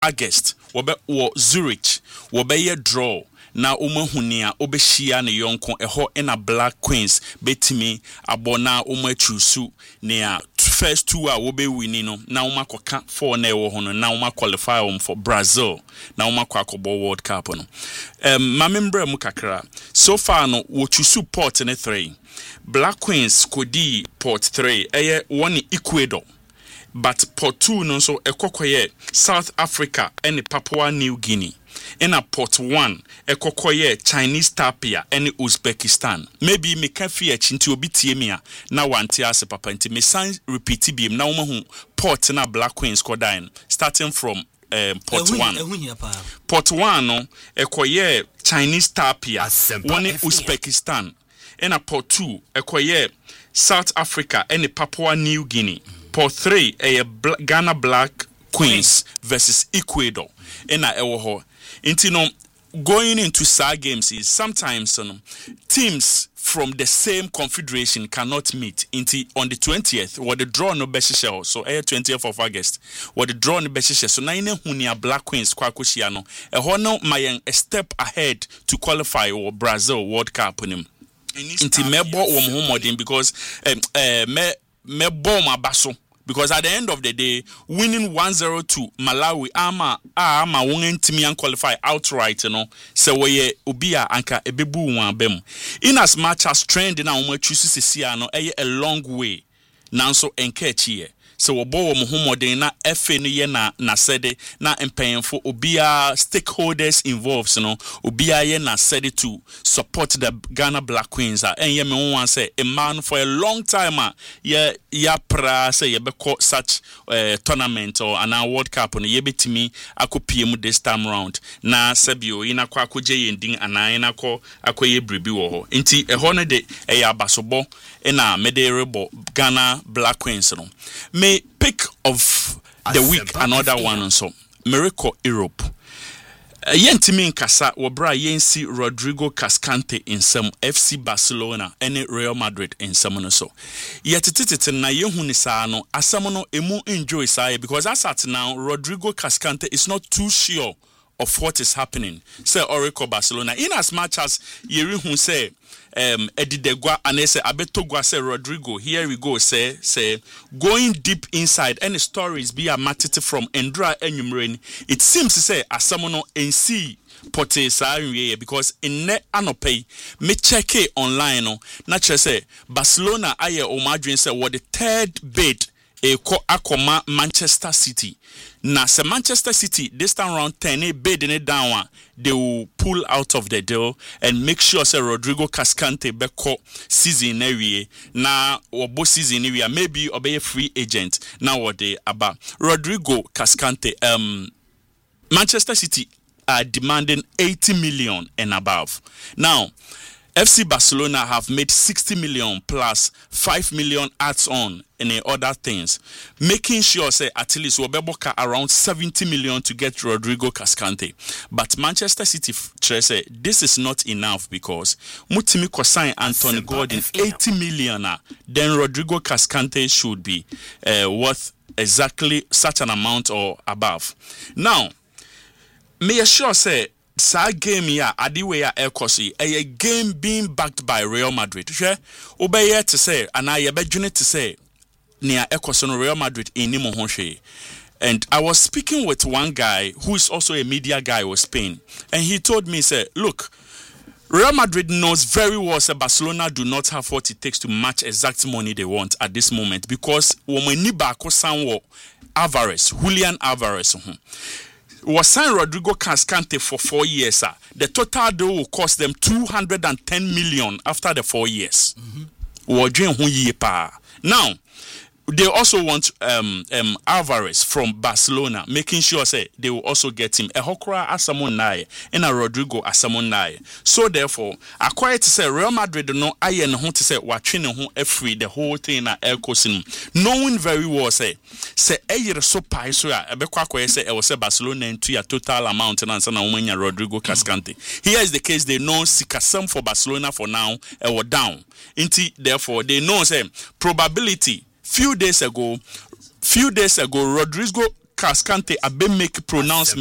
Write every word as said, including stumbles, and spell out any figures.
August wobe wo Zurich wobe ye draw na umahunia obeshia ne yonko eho ena Black Queens betimi abona umachusu ne first two a wobe winning no na umakoka four na ewo hono na uma qualify um for Brazil na umakwa akobo World Cup no um mamembre mu kakra so far no wo chusu port ne three Black Queens kodi port three eye one Ecuador but port two no so ekokoye South Africa and Papua New Guinea. In a port one, ekokoye Chinese Tapia and Uzbekistan. Maybe me can fear chinti obi tiemia na wanti ase papa nti me san repeat biem na umahu port na Black Queens kodain starting from um, port one. Port one no ekoye Chinese Tapia one Uzbekistan. In a port two ekoye South Africa and Papua New Guinea. Port three a Ghana Black Queens versus Ecuador. In a ewo Inti no going into S A R games is sometimes you know, teams from the same confederation cannot meet. Inti on the twentieth, what the draw no beshisha so air twentieth of August, what the draw no beshisha so na ine hunia Black Queens kwa kushiano. E hono mayen a step ahead to qualify or Brazil World Cup nim. Inti mebo wo mhomodin because um, uh, me me bo mabaso. Because at the end of the day, winning one zero to Malawi, ama ama wongen timi qualify outright, you know. So we ubia anka ebebu wan bem. In as much as trend na umo choose see ano a long way. Now so enkechi. So we bo muhumode na F N ye na na sede na empenfo obia stakeholders involved, you know. Obia ye na sede to support the Ghana Black Queens. And ye me one say a man for a long time uh, ye ya pra say ye be such uh, tournament or an World Cup on ye betimi akopie this time round. Na sebio ina kwa akuje ending ana ina ko akoye bribi wo ho. Nti e ho ne de e ya basobo ina mederebo Ghana Black Queens no. Me pick of the week another one so Miracle Europe. Uh, Yentimi nkasa wabra yensi Rodrigo Cascante in some F C Barcelona and Real Madrid in some so. Yetititi na yehu ni saa no asamono emu enjoy saa because as at now Rodrigo Cascante is not too sure of what is happening. Say Oracle Barcelona in as much as yeri hu say um Edidegwa and say Abetogwa say Rodrigo here we go say say going deep inside any stories be a matete from Endra Enyumren it seems to say asamono nc pote sa nwie because in ne anopay me check it online no na chere say Barcelona aye o madwin say what the third bid e ko akoma Manchester City. Na se Manchester City this time round ten a bid in it down they will pull out of the deal and make sure say Rodrigo Cascante beko season area na obo season area maybe obey free agent now what they about Rodrigo Cascante um Manchester City are demanding eighty million and above. Now F C Barcelona have made sixty million plus five million adds on and other things, making sure say at least Webeboka around seventy million to get Rodrigo Cascante. But Manchester City say this is not enough because Mutimi Kosai Anthony Gordon eighty million, then Rodrigo Cascante should be uh, worth exactly such an amount or above. Now, may I sure say sa game ya adiwe ya ekosi a game being backed by Real Madrid. Hwe obeye to say ana ye bedwene to say near ekosi no Real Madrid enimo ho hwe. And I was speaking with one guy who is also a media guy with Spain, and he told me say, look, Real Madrid knows very well that Barcelona do not have what it takes to match exact money they want at this moment because womani ba ko sanwo Alvarez, Julian Alvarez ho. Was signed Rodrigo Cascante for four years, sir. The total deal will cost them two hundred ten million after the four years. Mm-hmm. Now, they also want um, um, Alvarez from Barcelona, making sure say they will also get him. A Hokra Asamon Naye and a Rodrigo Asamon Naye. So therefore, acquired to say Real Madrid no I and home to say watching home free the whole thing at El Cosin. Knowing very well say say a year so paiso a bequaque say I was say Barcelona into a total amount and answer na Rodrigo Cascante. Here is the case they know Sikasam for Barcelona for now and were down. Inti therefore they know say probability. Few days ago, few days ago, Rodrigo podcast kante abe make pronouncement